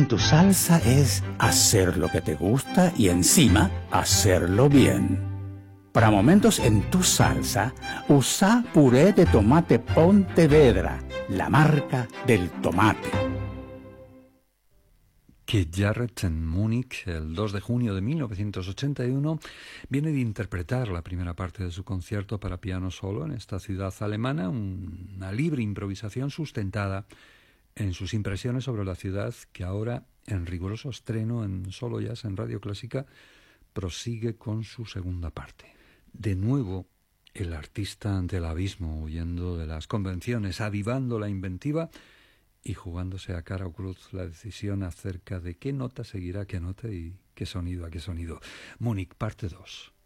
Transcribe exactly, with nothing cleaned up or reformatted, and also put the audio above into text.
Tu salsa es hacer lo que te gusta y encima hacerlo bien. Para momentos en tu salsa, usa puré de tomate Pontevedra, la marca del tomate. Keith Jarrett en Múnich el dos de junio de mil novecientos ochenta y uno viene de interpretar la primera parte de su concierto para piano solo en esta ciudad alemana, una libre improvisación sustentada en sus impresiones sobre la ciudad que ahora, en riguroso estreno en Solo Jazz en Radio Clásica, prosigue con su segunda parte. De nuevo, el artista ante el abismo, huyendo de las convenciones, avivando la inventiva y jugándose a cara o cruz la decisión acerca de qué nota seguirá qué nota y qué sonido a qué sonido. Múnich, parte dos.